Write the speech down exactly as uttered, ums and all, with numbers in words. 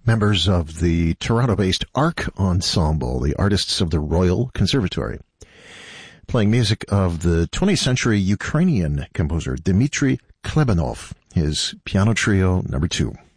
members of the Toronto-based Arc Ensemble, the artists of the Royal Conservatory, playing music of the twentieth century Ukrainian composer Dmitry Klebanov, his piano trio number two.